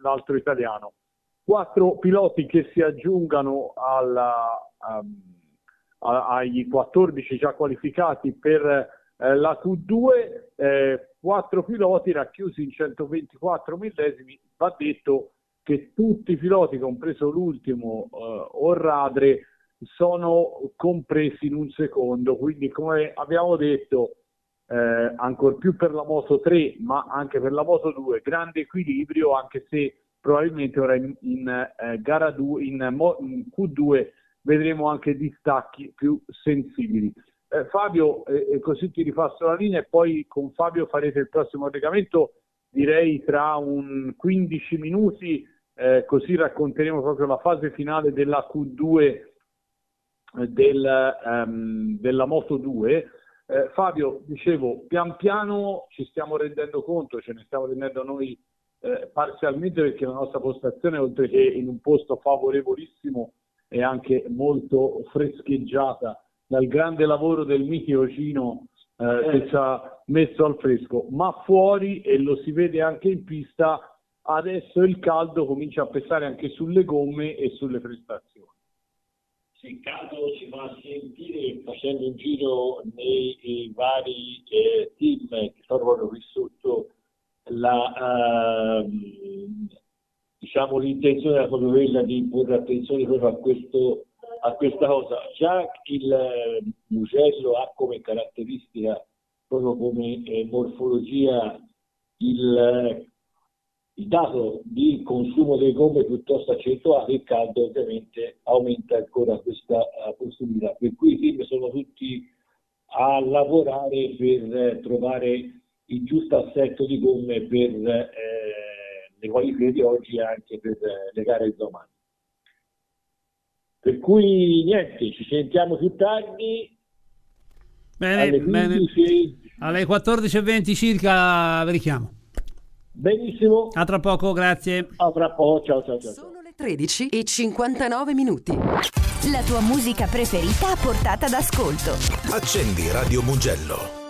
altro italiano. 4 piloti che si aggiungano agli 14 già qualificati per la Q2, 4 piloti racchiusi in 124 millesimi. Va detto che tutti i piloti, compreso l'ultimo Orradre, sono compresi in un secondo, quindi come abbiamo detto ancor più per la Moto 3 ma anche per la Moto 2 grande equilibrio, anche se probabilmente ora in gara 2 in Q2 vedremo anche distacchi più sensibili. Fabio, così ti ripasso la linea e poi con Fabio farete il prossimo collegamento, direi tra un 15 minuti, così racconteremo proprio la fase finale della Q2 della Moto 2. Fabio, dicevo, pian piano ci stiamo rendendo conto, ce ne stiamo rendendo noi parzialmente, perché la nostra postazione, oltre che in un posto favorevolissimo, è anche molto frescheggiata dal grande lavoro del mitico Cino che ci ha messo al fresco, ma fuori, e lo si vede anche in pista, adesso il caldo comincia a pesare anche sulle gomme e sulle prestazioni. Sì, il caldo si fa sentire facendo un giro nei vari team che sono proprio qui sotto l'intenzione era proprio quella di porre attenzione proprio a questa cosa. Già il Mugello ha come caratteristica, proprio come morfologia, il dato di consumo delle gomme piuttosto accentuato. Il caldo ovviamente aumenta ancora questa possibilità, per cui i team sono tutti a lavorare per trovare il giusto assetto di gomme per le qualifiche di oggi e anche per le gare di domani. Per cui niente, ci sentiamo più tardi. Bene, alle 14:20 circa vi richiamo. Benissimo. A tra poco, grazie. A tra poco, ciao. Sono le 13:59. La tua musica preferita a portata d'ascolto. Accendi Radio Mugello.